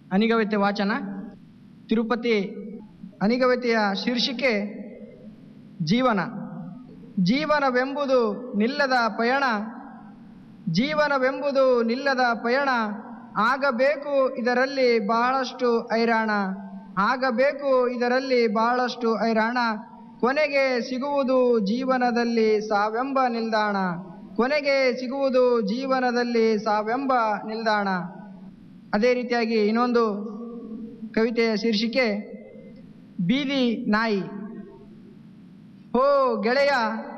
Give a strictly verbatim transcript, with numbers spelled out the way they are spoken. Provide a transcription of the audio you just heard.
ಅನಿಗವಿತೆ ವಾಚನ. ತಿರುಪತಿ ಅನಿಗವಿತೆಯ ಶೀರ್ಷಿಕೆ ಜೀವನ. ಜೀವನವೆಂಬುದು ನಿಲ್ಲದ ಪಯಣ, ಜೀವನವೆಂಬುದು ನಿಲ್ಲದ ಪಯಣ, ಆಗಬೇಕು ಇದರಲ್ಲಿ ಬಹಳಷ್ಟು ಐರಾಣ, ಆಗಬೇಕು ಇದರಲ್ಲಿ ಬಹಳಷ್ಟು ಐರಾಣ, ಕೊನೆಗೆ ಸಿಗುವುದು ಜೀವನದಲ್ಲಿ ಸಾವೆಂಬ ನಿಲ್ದಾಣ, ಕೊನೆಗೆ ಸಿಗುವುದು ಜೀವನದಲ್ಲಿ ಸಾವೆಂಬ ನಿಲ್ದಾಣ. ಅದೇ ರೀತಿಯಾಗಿ ಇನ್ನೊಂದು ಕವಿತೆಯ ಶೀರ್ಷಿಕೆ ಬೀದಿ ನಾಯಿ. ಹೋ ಗೆಳೆಯ